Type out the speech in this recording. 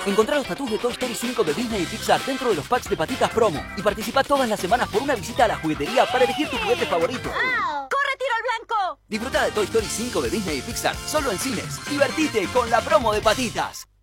Encontrá los tatús de Toy Story 5 de Disney y Pixar dentro de los packs de Patitas Promo. Y participa todas las semanas por una visita a la juguetería para elegir tu juguete favorito. ¡Oh! ¡Corre, tiro al blanco! Disfruta de Toy Story 5 de Disney y Pixar solo en cines. Divertite con la promo de Patitas.